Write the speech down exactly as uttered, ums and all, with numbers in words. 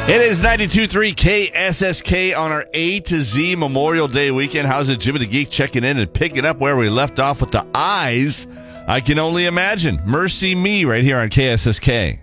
It is ninety-two point three K S S K on our A to Z Memorial Day weekend. How's it, Jimmy the Geek checking in and picking up where we left off with the eyes? I can only imagine. Mercy Me right here on K S S K.